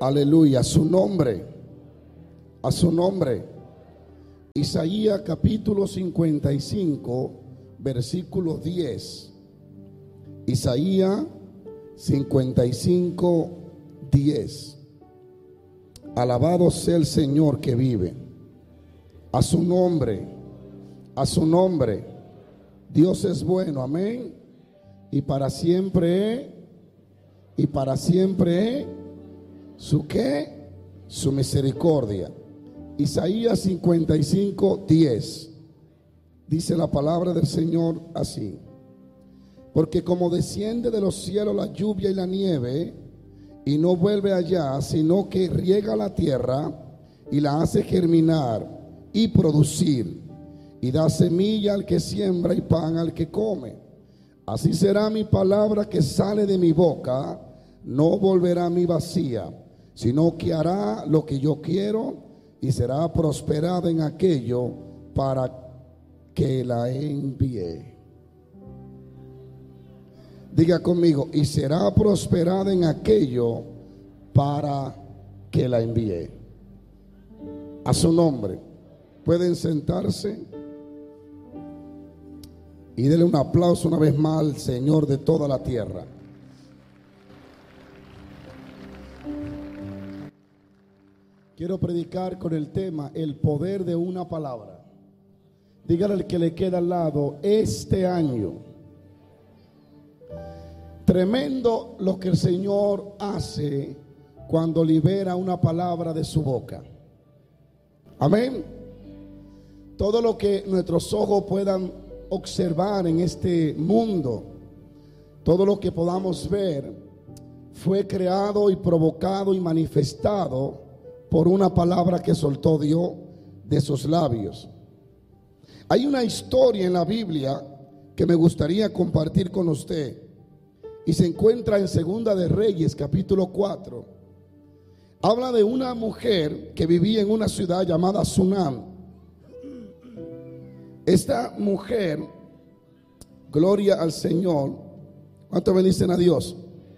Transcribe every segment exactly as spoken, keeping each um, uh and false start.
Aleluya, a su nombre, a su nombre. Isaías capítulo cincuenta y cinco, versículo diez. Isaías cincuenta y cinco, diez. Alabado sea el Señor que vive. A su nombre, a su nombre. Dios es bueno, amén. Y para siempre, y para siempre, ¿su qué? Su misericordia. Isaías cincuenta y cinco, diez. Dice la palabra del Señor así: porque como desciende de los cielos la lluvia y la nieve, y no vuelve allá, sino que riega la tierra y la hace germinar y producir, y da semilla al que siembra y pan al que come, así será mi palabra que sale de mi boca, no volverá a mí vacía, sino que hará lo que yo quiero y será prosperada en aquello para que la envié. Diga conmigo: y será prosperada en aquello para que la envié. A su nombre. Pueden sentarse y denle un aplauso una vez más al Señor de toda la tierra. Quiero predicar con el tema el poder de una palabra. Dígale al que le queda al lado: este año, tremendo lo que el Señor hace cuando libera una palabra de su boca. Amén. Todo lo que nuestros ojos puedan observar en este mundo, todo lo que podamos ver, fue creado y provocado y manifestado por una palabra que soltó Dios de sus labios. Hay una historia en la Biblia que me gustaría compartir con usted, y se encuentra en Segunda de Reyes capítulo cuatro. Habla de una mujer que vivía en una ciudad llamada Sunam. Esta mujer, gloria al Señor, ¿cuánto bendicen a Dios?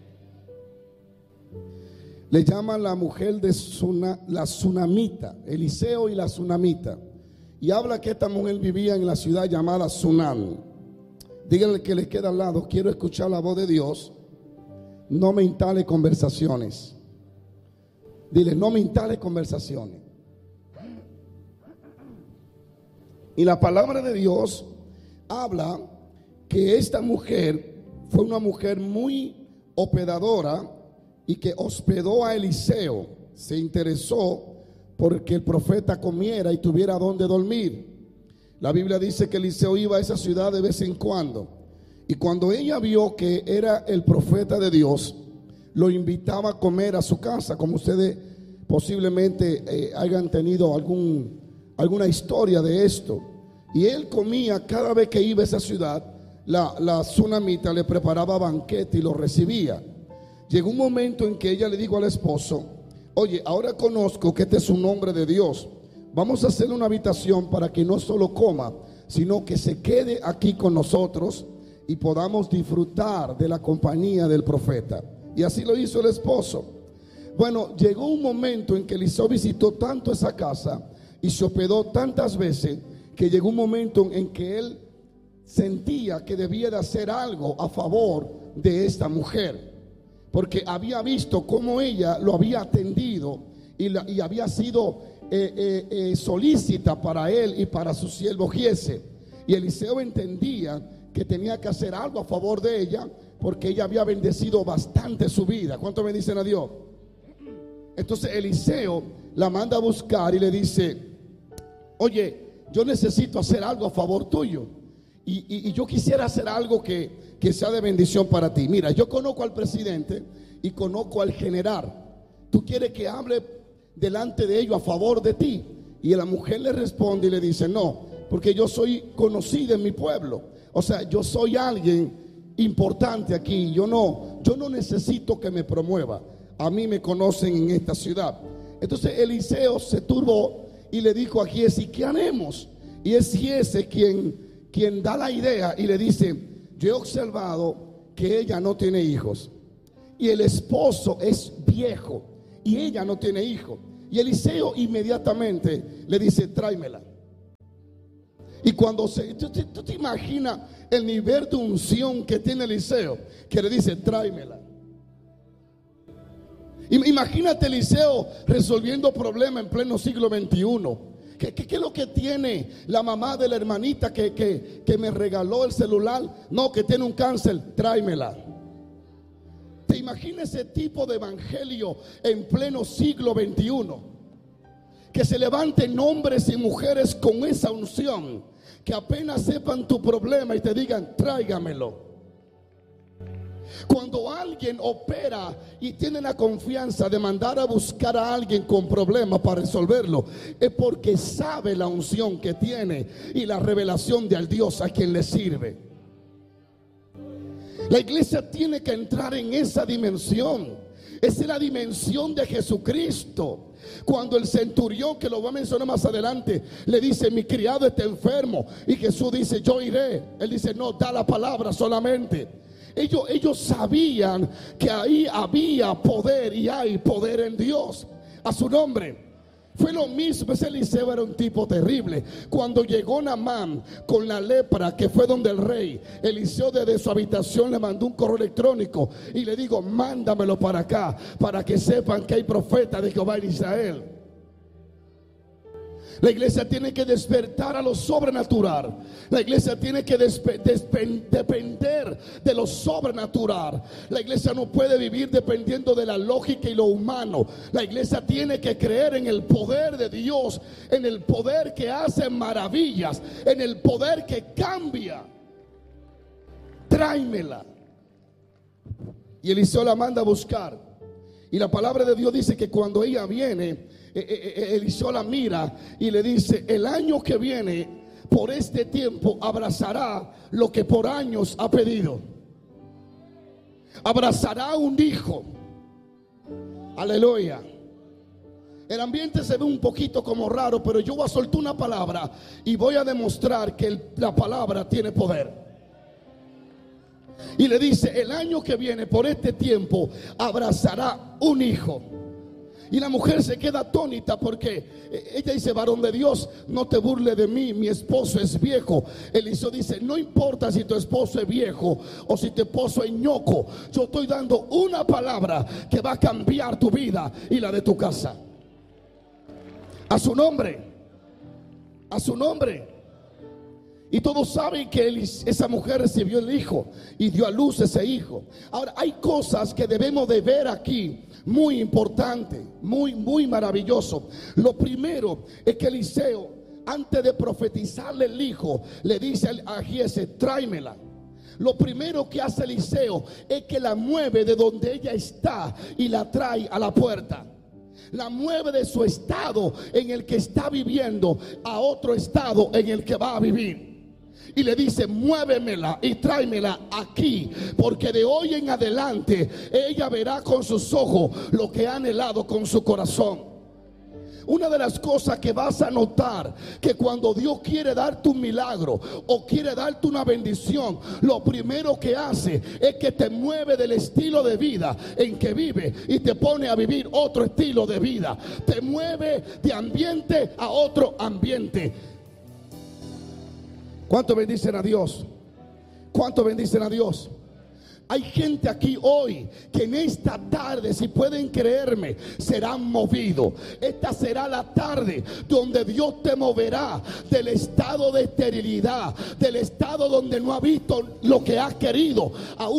Le llaman la mujer de Suna, la Sunamita, Eliseo y la Sunamita. Y habla que esta mujer vivía en la ciudad llamada Sunam. Díganle que le queda al lado: quiero escuchar la voz de Dios. No me instale conversaciones. Dile: no me instale conversaciones. Y la palabra de Dios habla que esta mujer fue una mujer muy hospedadora y que hospedó a Eliseo. Se interesó porque el profeta comiera y tuviera donde dormir. La Biblia dice que Eliseo iba a esa ciudad de vez en cuando, y cuando ella vio que era el profeta de Dios, lo invitaba a comer a su casa. Como ustedes posiblemente eh, hayan tenido algún, alguna historia de esto. Y él comía cada vez que iba a esa ciudad. La, la Sunamita le preparaba banquete y lo recibía. Llegó un momento en que ella le dijo al esposo: oye, ahora conozco que este es un hombre de Dios. Vamos a hacerle una habitación para que no solo coma, sino que se quede aquí con nosotros y podamos disfrutar de la compañía del profeta. Y así lo hizo el esposo. Bueno, llegó un momento en que Eliseo visitó tanto esa casa y se hospedó tantas veces, que llegó un momento en que él sentía que debía de hacer algo a favor de esta mujer, porque había visto cómo ella lo había atendido y, la, y había sido eh, eh, eh, solícita para él y para su siervo Giese. Y Eliseo entendía que tenía que hacer algo a favor de ella, porque ella había bendecido bastante su vida. ¿Cuánto me dicen a Dios? Entonces Eliseo la manda a buscar y le dice: oye, yo necesito hacer algo a favor tuyo, y, y, y yo quisiera hacer algo que, que sea de bendición para ti. Mira, yo conozco al presidente y conozco al general. ¿Tú quieres que hable delante de ellos a favor de ti? Y la mujer le responde y le dice: no, porque yo soy conocida en mi pueblo. O sea, yo soy alguien importante aquí. Yo no, yo no necesito que me promueva. A mí me conocen en esta ciudad. Entonces Eliseo se turbó y le dijo a Giese: ¿qué haremos? Y es Giese quien, quien da la idea y le dice: yo he observado que ella no tiene hijos y el esposo es viejo y ella no tiene hijo. Y Eliseo inmediatamente le dice: tráemela. Y cuando se, ¿tú, tú te imaginas el nivel de unción que tiene Eliseo? Que le dice: tráemela. Imagínate Eliseo resolviendo problemas en pleno siglo veintiuno. ¿Qué, qué, qué es lo que tiene la mamá de la hermanita que, que, que me regaló el celular? No, que tiene un cáncer, tráemela. ¿Te imaginas ese tipo de evangelio en pleno siglo veintiuno? Que se levanten hombres y mujeres con esa unción, que apenas sepan tu problema y te digan: tráigamelo. Cuando alguien opera y tiene la confianza de mandar a buscar a alguien con problemas para resolverlo, es porque sabe la unción que tiene y la revelación del Dios a quien le sirve. La iglesia tiene que entrar en esa dimensión. Esa es la dimensión de Jesucristo. Cuando el centurión, que lo voy a mencionar más adelante, le dice: mi criado está enfermo, y Jesús dice: yo iré. Él dice: no, da la palabra solamente. Ellos, ellos sabían que ahí había poder, y hay poder en Dios. A su nombre. Fue lo mismo. Ese Eliseo era un tipo terrible. Cuando llegó Naamán con la lepra, que fue donde el rey, Eliseo desde su habitación le mandó un correo electrónico y le dijo: mándamelo para acá, para que sepan que hay profeta de Jehová en Israel. La iglesia tiene que despertar a lo sobrenatural. La iglesia tiene que depender de lo sobrenatural. La iglesia no puede vivir dependiendo de la lógica y lo humano. La iglesia tiene que creer en el poder de Dios, en el poder que hace maravillas, en el poder que cambia. Tráemela. Y Eliseo la manda a buscar. Y la palabra de Dios dice que cuando ella viene, Eliseo la mira y le dice: el año que viene, por este tiempo, abrazará lo que por años ha pedido. Abrazará un hijo. Aleluya. El ambiente se ve un poquito como raro, pero yo voy a soltar una palabra y voy a demostrar que el, la palabra tiene poder. Y le dice: el año que viene, por este tiempo, abrazará un hijo. Y la mujer se queda atónita, porque ella dice: varón de Dios, no te burles de mí, mi esposo es viejo. Eliseo dice: no importa si tu esposo es viejo o si tu esposo es ñoco, yo estoy dando una palabra que va a cambiar tu vida y la de tu casa. A su nombre. A su nombre. Y todos saben que él, esa mujer recibió el hijo y dio a luz ese hijo. Ahora, hay cosas que debemos de ver aquí, muy importante, muy, muy maravilloso. Lo primero es que Eliseo, antes de profetizarle el hijo, le dice a Giese: tráemela. Lo primero que hace Eliseo es que la mueve de donde ella está y la trae a la puerta. La mueve de su estado en el que está viviendo a otro estado en el que va a vivir. Y le dice: muévemela y tráemela aquí, porque de hoy en adelante ella verá con sus ojos lo que ha anhelado con su corazón. Una de las cosas que vas a notar, que cuando Dios quiere darte un milagro o quiere darte una bendición, lo primero que hace es que te mueve del estilo de vida en que vive y te pone a vivir otro estilo de vida. Te mueve de ambiente a otro ambiente. ¿Cuánto bendicen a Dios? ¿Cuánto bendicen a Dios? Hay gente aquí hoy que en esta tarde, si pueden creerme, serán movidos. Esta será la tarde donde Dios te moverá del estado de esterilidad, del estado donde no ha visto lo que has querido, a un